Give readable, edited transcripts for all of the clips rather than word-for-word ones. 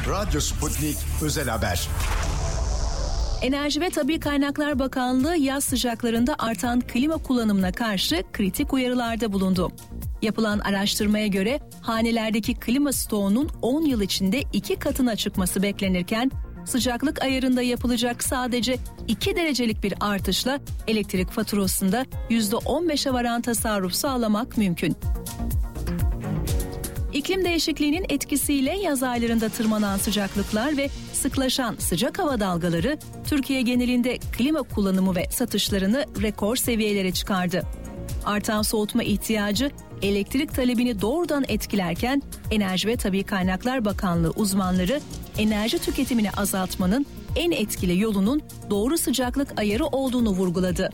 Radyo Sputnik Özel Haber. Enerji ve Tabii Kaynaklar Bakanlığı yaz sıcaklarında artan klima kullanımına karşı kritik uyarılarda bulundu. Yapılan araştırmaya göre hanelerdeki klima stoğunun 10 yıl içinde 2 katına çıkması beklenirken sıcaklık ayarında yapılacak sadece 2 derecelik bir artışla elektrik faturasında %15'e varan tasarruf sağlamak mümkün. İklim değişikliğinin etkisiyle yaz aylarında tırmanan sıcaklıklar ve sıklaşan sıcak hava dalgaları Türkiye genelinde klima kullanımı ve satışlarını rekor seviyelere çıkardı. Artan soğutma ihtiyacı elektrik talebini doğrudan etkilerken Enerji ve Tabii Kaynaklar Bakanlığı uzmanları enerji tüketimini azaltmanın en etkili yolunun doğru sıcaklık ayarı olduğunu vurguladı.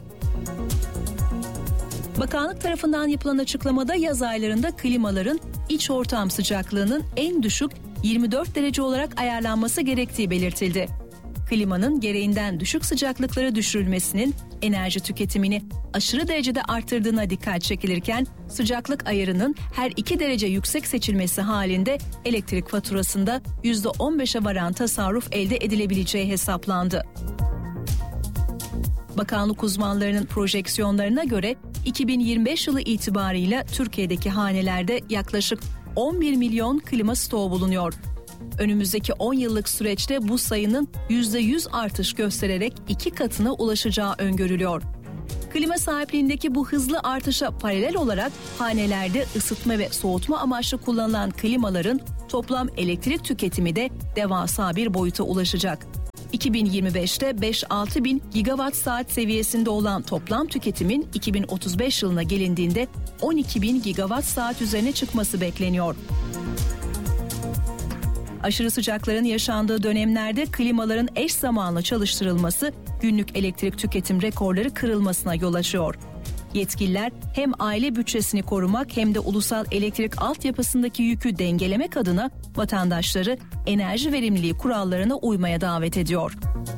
Bakanlık tarafından yapılan açıklamada yaz aylarında klimaların iç ortam sıcaklığının en düşük 24 derece olarak ayarlanması gerektiği belirtildi. Klimanın gereğinden düşük sıcaklıklara düşürülmesinin enerji tüketimini aşırı derecede arttırdığına dikkat çekilirken sıcaklık ayarının her 2 derece yüksek seçilmesi halinde elektrik faturasında %15'e varan tasarruf elde edilebileceği hesaplandı. Bakanlık uzmanlarının projeksiyonlarına göre 2025 yılı itibarıyla Türkiye'deki hanelerde yaklaşık 11 milyon klima stoğu bulunuyor. Önümüzdeki 10 yıllık süreçte bu sayının %100 artış göstererek 2 katına ulaşacağı öngörülüyor. Klima sahipliğindeki bu hızlı artışa paralel olarak hanelerde ısıtma ve soğutma amaçlı kullanılan klimaların toplam elektrik tüketimi de devasa bir boyuta ulaşacak. 2025'te 5-6 bin gigawatt saat seviyesinde olan toplam tüketimin 2035 yılına gelindiğinde 12 bin gigawatt saat üzerine çıkması bekleniyor. Aşırı sıcakların yaşandığı dönemlerde klimaların eş zamanlı çalıştırılması günlük elektrik tüketim rekorları kırılmasına yol açıyor. Yetkililer hem aile bütçesini korumak hem de ulusal elektrik altyapısındaki yükü dengelemek adına vatandaşları enerji verimliliği kurallarına uymaya davet ediyor.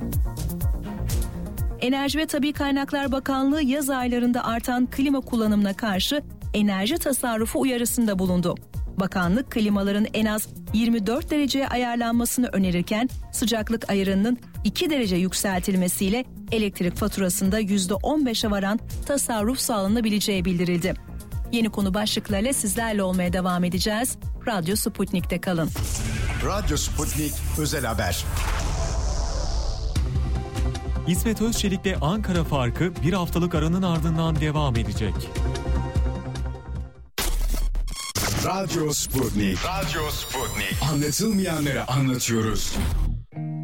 Enerji ve Tabii Kaynaklar Bakanlığı yaz aylarında artan klima kullanımına karşı enerji tasarrufu uyarısında bulundu. Bakanlık klimaların en az 24 dereceye ayarlanmasını önerirken sıcaklık ayarının 2 derece yükseltilmesiyle elektrik faturasında %15'e varan tasarruf sağlanabileceği bildirildi. Yeni konu başlıklarıyla sizlerle olmaya devam edeceğiz. Radyo Sputnik'te kalın. Radyo Sputnik Özel Haber. İsmet Özçelik'le Ankara farkı bir haftalık aranın ardından devam edecek. Radyo Sputnik. Radyo Sputnik. Anlatılmayanları anlatıyoruz.